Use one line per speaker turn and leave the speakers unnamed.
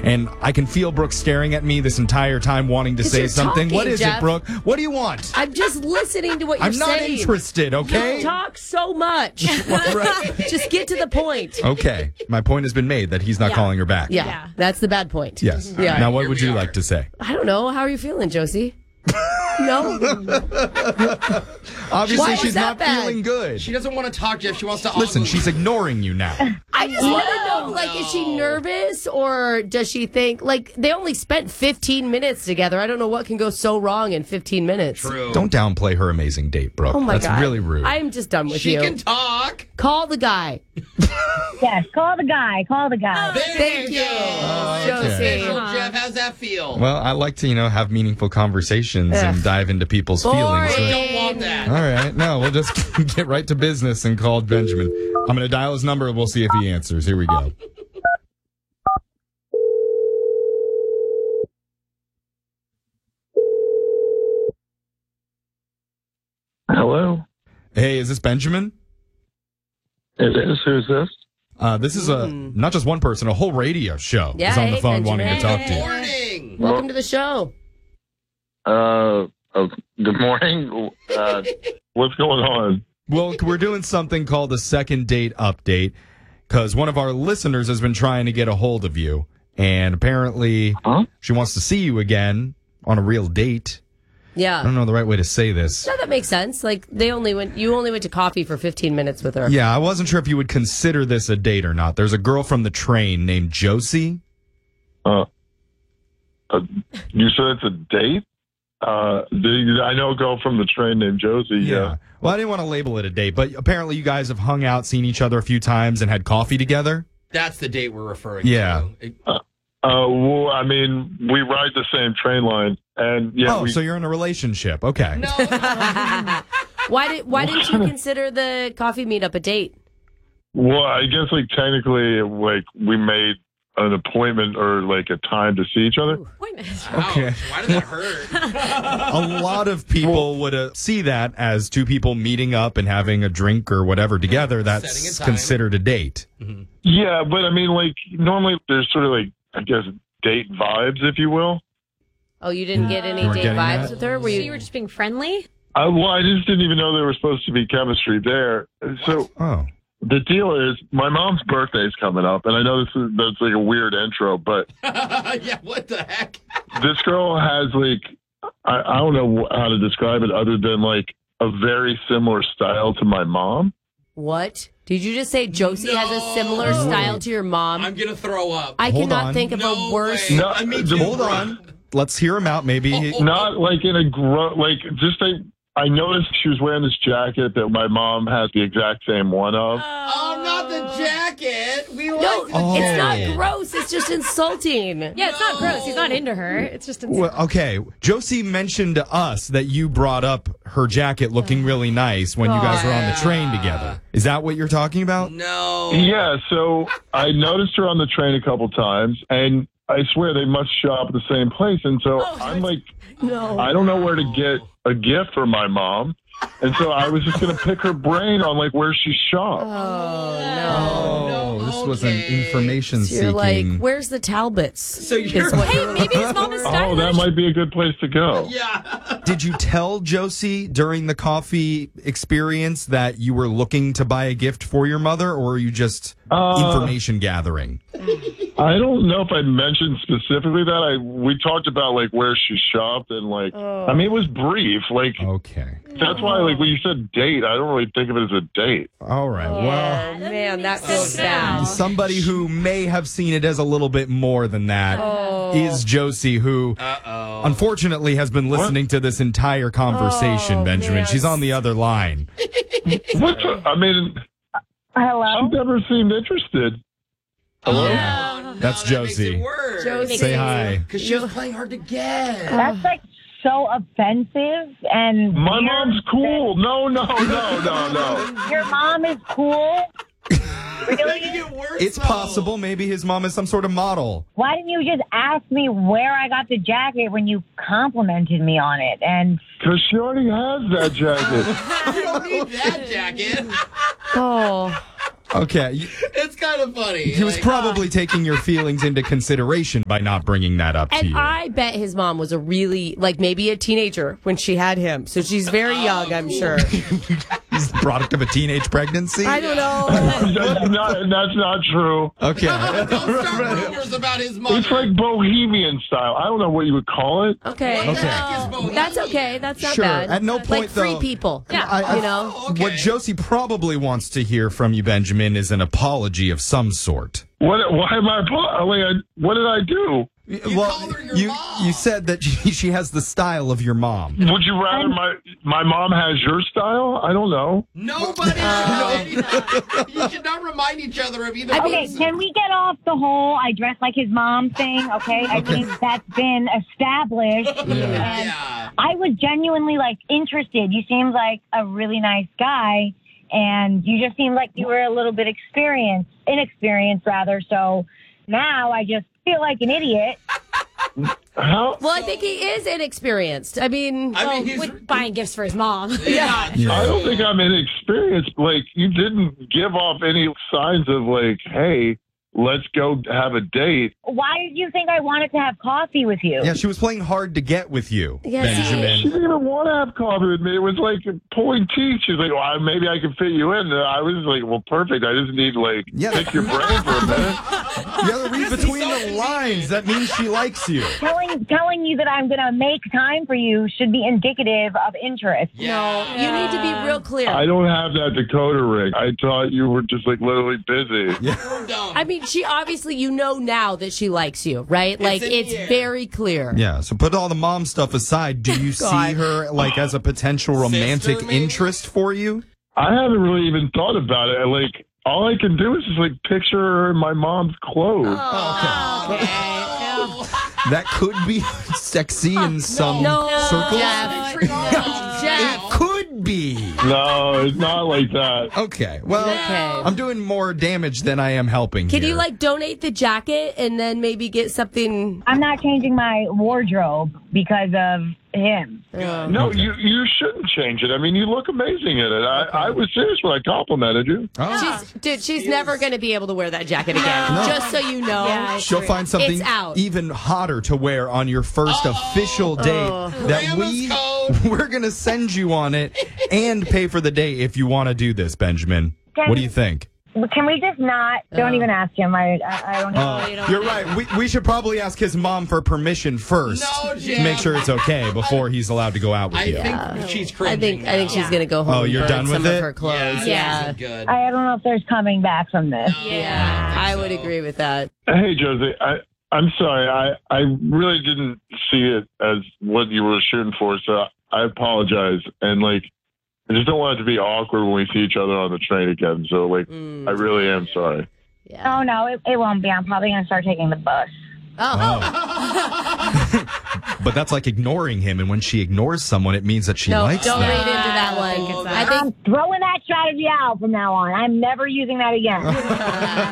And I can feel Brooke staring at me this entire time wanting to say something.
Talking,
what is
Jeff.
it, Brooke? What do you want?
I'm just listening to what you're
I'm not
saying.
interested, okay?
You talk so much.
Right.
Just get to the point.
Okay. My point has been made that he's not calling her back.
Yeah, that's the bad point.
Yes.
Yeah.
Now, what would you like to say?
I don't know. How are you feeling, Josie? No.
Obviously,
Why was
she's
that
not
bad?
feeling good.
She doesn't want to talk, Jeff. She wants to...
Listen, she's ignoring you now.
I just want to know, like, is she nervous or does she think, like, they only spent 15 minutes together. I don't know what can go so wrong in 15 minutes.
True.
Don't downplay her amazing date, Brooke.
Oh, my
That's
God.
really rude.
I'm just done with
She
you.
can talk.
Call the guy.
Yes, call the guy. Call the guy.
Thank you, Josie.
Well, Jeff, how's that feel?
Well, I like to, have meaningful conversations and dive into people's feelings.
Boring.
Don't want that.
All right. No, we'll just get right to business and call Benjamin. I'm going to dial his number and we'll see if he answers. Here we go.
Hello,
Hey, is this Benjamin?
it is. Who's this?
This is not just one person, a whole radio show
Yeah,
is on the
hey,
phone
Benjamin.
wanting to talk to you.
Morning.
Welcome to the show.
Good morning. What's going on?
Well, we're doing something called a second date update because one of our listeners has been trying to get a hold of you, and apparently she wants to see you again on a real date. I
Yeah.
don't know the right way to say this.
No, that makes sense. Like, you only went to coffee for 15 minutes with her.
Yeah, I wasn't sure if you would consider this a date or not. There's a girl from the train named Josie.
You said it's a date? I know a girl from the train named Josie. Yeah.
Well, I didn't want to label it a date, but apparently you guys have hung out, seen each other a few times, and had coffee together.
That's the date we're referring
Yeah.
to.
Well, I mean, we ride the same train line, and
So you're in a relationship. Okay.
No.
Why didn't you consider the coffee meetup a date?
Well, I guess technically, we made an appointment or a time to see each other.
Okay.
Ouch, why did that hurt?
A lot of people would see that as two people meeting up and having a drink or whatever together.
Setting a
That's
time.
considered a date.
Yeah, but I mean, normally there's sort of I guess date vibes, if you will.
Oh, you didn't get any
You weren't
date
getting
vibes
that?
with her?
So you were just being friendly?
Well, I just didn't even know there was supposed to be chemistry there. So
Oh.
the deal is, my mom's birthday is coming up, and I know that's a weird intro, but
Yeah, what the heck?
this girl has I don't know how to describe it other than a very similar style to my mom.
What? Did you just say Josie has a similar style to your mom?
I'm going to throw up.
I
Hold
cannot
on.
think of
No
a worse.
way.
No,
Me too.
Hold on. Let's hear him out. Maybe.
Not in a I noticed she was wearing this jacket that my mom has the exact same one of.
Oh, not the jacket. We
No,
like the
Oh.
it's
jacket.
not gross. It's just insulting.
Yeah, it's not gross. He's not into her. It's just
Well, okay. Josie mentioned to us that you brought up her jacket looking really nice when you guys were on the train together. Is that what you're talking about?
No.
Yeah, so I noticed her on the train a couple times, and I swear they must shop at the same place. And so I'm
No.
I don't know where to get a gift for my mom. And so I was just going to pick her brain on where she shopped.
Oh, this was an
okay.
information
So you're like,
seeking.
where's the Talbots?
So you're...
Is what
Hey,
you're-
maybe his mom is
Oh,
stylish.
that might be a good place to go.
Yeah.
Did you tell Josie during the coffee experience that you were looking to buy a gift for your mother, or were you just information gathering?
I don't know if I mentioned specifically that. We talked about where she shopped and I mean, it was brief.
Okay.
That's why when you said date, I don't really think of it as a date.
All right. Well,
Oh, man, that feels bad.
somebody who may have seen it as a little bit more than that is Josie, who unfortunately has been listening to this entire conversation, Benjamin.
man.
She's on the other line.
I mean,
Hello?
she never seemed interested. Hello?
Oh,
That's
that makes
Josie.
it worse.
Josie.
Say hi.
Because she was playing hard to get.
That's so offensive and
My
weird.
mom's cool. No.
Your mom is cool? Really?
It worse,
It's
though.
possible. Maybe his mom is some sort of model.
Why didn't you just ask me where I got the jacket when you complimented me on it? And
Because she already has that jacket.
You don't need that jacket.
Oh.
Okay.
It's kind of funny.
He was probably taking your feelings into consideration by not bringing that up to
And
you.
I bet his mom was a really, like, maybe a teenager when she had him. So she's very young, I'm sure.
He's the product of a teenage pregnancy?
I don't know.
That's not true.
Okay.
Don't start rumors about his mother.
It's like bohemian style. I don't know what you would call it.
Okay.
What the heck is bohemian?
That's okay. That's not
Sure.
bad.
At no point,
like free
though-
people.
I-
you know?
Okay.
What Josie probably wants to hear from you, Benjamin, is an apology of some sort.
Why am I? What did I do?
called her your mom.
you said that she has the style of your mom.
Would you rather my mom has your style? I don't know.
Nobody should. You should not remind each other of either.
Okay,
person.
can we get off the whole I dress like his mom thing, okay? I think that's been established. And
Yeah.
I was genuinely, like, interested. You seemed like a really nice guy, and you just seemed like you were a little bit inexperienced, rather. So now I just feel like an idiot.
How?
Well, I think he is inexperienced. I mean,
he's
With buying gifts for his mom.
yeah.
I don't think I'm inexperienced. Like, you didn't give off any signs of, like, hey, let's go have a date.
Why did you think I wanted to have coffee with you?
Yeah, she was playing hard to get with you,
Yes,
She
Benjamin.
didn't even want to have coffee with me. It was like pulling teeth. She's like, well, maybe I can fit you in. And I was like, well, perfect. I just need, like, pick your brain for a minute.
You gotta read between the lines. That means she likes you.
Telling you that I'm going to make time for you should be indicative of interest.
Yeah.
you need to be real clear.
I don't have that decoder ring. I thought you were just, like, literally busy.
Dumb.
I mean, she obviously, you know now that she likes you, right? Like,
in the
it's
air.
very clear.
Yeah, so put all the mom stuff aside. Do you see her like as a potential romantic
maybe?
interest for you?
I haven't really even thought about it. Like, all I can do is just, like, picture her in my mom's clothes.
That could be sexy in some
No,
circles.
Jeff.
It could be.
No, it's not like that.
Okay, well,
Okay.
I'm doing more damage than I am helping
Can
here.
you, like, donate the jacket and then maybe get something?
I'm not changing my wardrobe because of him.
No, you shouldn't change it. I mean, you look amazing in it. I was serious when I complimented you.
Oh.
She's never going to be able to wear that jacket again.
No.
Just so you know.
Yeah,
She'll find something
It's out.
even hotter to wear on your first official date that
Grandma's code.
we're going to send you on it and pay for the date if you want to do this, Benjamin.
Can-
What do you think?
Can we just not? Don't even ask him. I don't know.
You're right. We should probably ask his mom for permission first
No,
to
Jeff.
make sure it's okay before he's allowed to go out with
I
you.
think she's
I
cringing.
think she's going to go home.
Oh, you're
and
done
burn
with
some
it?
of her clothes.
Yeah. Good.
I don't know if there's coming back from this.
I would agree with that.
Hey, Josie, I'm sorry. I really didn't see it as what you were shooting for, so I apologize. And, like, I just don't want it to be awkward when we see each other on the train again. So, like, I really am sorry.
Yeah.
Oh, no, it won't be. I'm probably going to start taking the bus.
But that's like ignoring him, and when she ignores someone, it means that she
No,
likes
don't
them.
read into that one. I think
I'm throwing that strategy out from now on. I'm never using that again.